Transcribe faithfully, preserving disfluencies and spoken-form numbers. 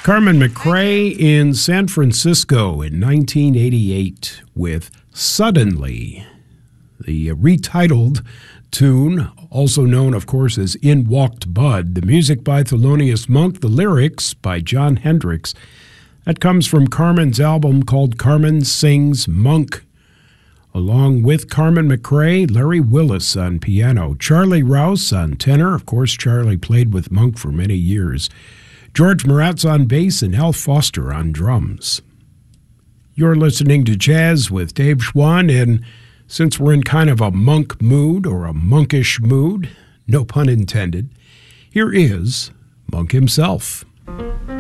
Carmen McRae in San Francisco in nineteen eighty-eight with Suddenly, the retitled tune, also known, of course, as In Walked Bud. The music by Thelonious Monk, the lyrics by Jon Hendricks. That comes from Carmen's album called Carmen Sings Monk. Along with Carmen McRae, Larry Willis on piano, Charlie Rouse on tenor. Of course, Charlie played with Monk for many years. George Moratz on bass and Al Foster on drums. You're listening to Jazz with Dave Schwann, and since we're in kind of a monk mood or a monkish mood, no pun intended, here is Monk himself.